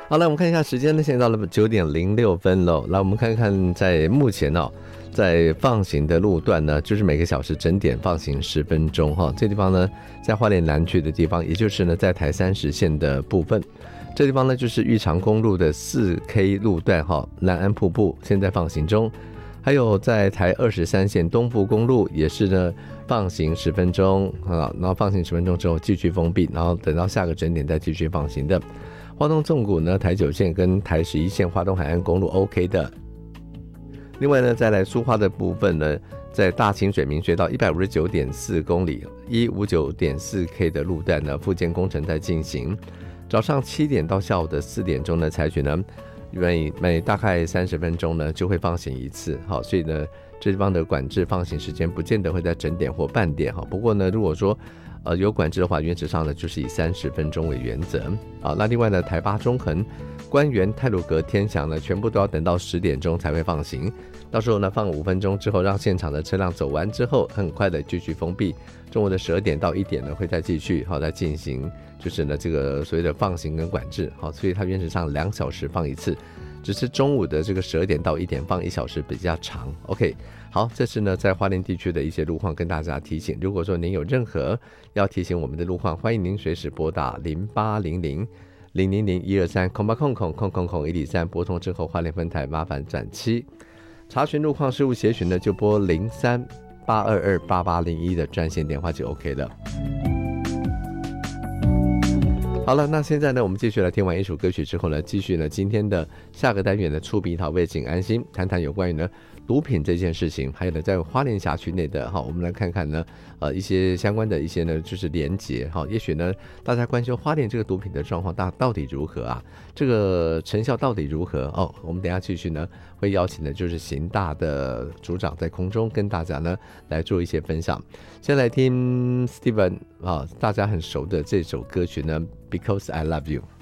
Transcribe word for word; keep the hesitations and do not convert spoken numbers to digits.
好了，我们看一下时间呢，现在到了九点零六分喽。来，我们看看在目前哦，在放行的路段呢，就是每个小时整点放行十分钟哈。这地方呢，在花莲南区的地方，也就是呢在台三十线的部分，这地方呢就是玉长公路的四 K 路段哈，南安瀑布现在放行中。还有在台二十三线东部公路也是呢放行十分钟啊，然后放行十分钟之后继续封闭，然后等到下个整点再继续放行的。花东纵谷呢，台九线跟台十一线花东海岸公路 OK 的。另外呢，再来苏花的部分呢，在大清水明隧道一百五十九点四公里一百五十九点四 K 的路段呢，复建工程在进行。早上七点到下午的四点钟呢，采取呢每每大概三十分钟呢就会放行一次，好，所以呢这地方的管制放行时间不见得会在整点或半点，好，不过呢如果说呃有管制的话，原则上呢就是以三十分钟为原则啊。那另外呢，台八中横、官园、太鲁阁、天祥呢，全部都要等到十点钟才会放行。到时候呢，放五分钟之后，让现场的车辆走完之后，很快的继续封闭。中午的十二点到一点呢，会再继续好再进行，就是呢这个所谓的放行跟管制，好，所以它原则上两小时放一次，只是中午的这个十二点到一点放一小时比较长。OK， 好，这是呢在花莲地区的一些路况跟大家提醒。如果说您有任何要提醒我们的路况，欢迎您随时拨打零八零零零零零一二三空八空空空空空一零三，拨通之后花莲分台麻烦转七。查询路况事务协询呢，就拨零三八二二八八零一的专线电话就 OK 了。好了，那现在呢，我们继续来听完一首歌曲之后呢，继续呢今天的下个单元的触鼻桃味请安心，谈谈有关于呢毒品这件事情，还有呢在花莲辖区内的哈，我们来看看呢呃一些相关的一些呢就是连结哈，也许呢大家关心花莲这个毒品的状况大到底如何啊，这个成效到底如何哦，我们等一下继续呢会邀请的就是刑大的组长在空中跟大家呢来做一些分享。先来听 Steven 啊大家很熟的这首歌曲呢 Because I Love You。